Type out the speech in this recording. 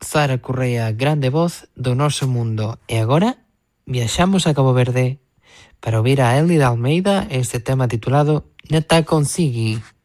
Zara Correia, grande voz do noso mundo. E agora viaxamos a Cabo Verde para ouvir a Elida Almeida este tema titulado Neta Consegui.